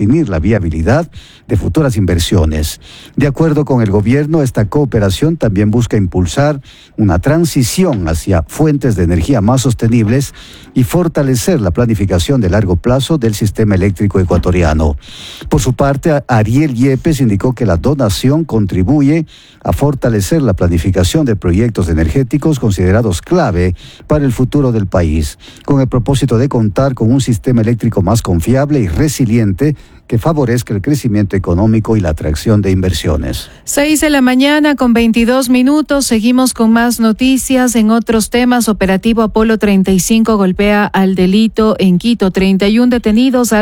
definir la viabilidad de futuras inversiones. De acuerdo con el gobierno, esta cooperación también busca impulsar una transición hacia fuentes de energía más sostenibles y fortalecer la planificación de largo plazo del sistema eléctrico ecuatoriano. Por su parte, Ariel Yepes indicó que la donación contribuye a fortalecer la planificación de proyectos energéticos considerados clave para el futuro del país, con el propósito de contar con un sistema eléctrico más confiable y resiliente que favorezca el crecimiento económico y la atracción de inversiones. 6:22 a.m. Seguimos con más noticias. En otros temas, operativo Apolo 35 golpea al delito en Quito. 31 detenidos.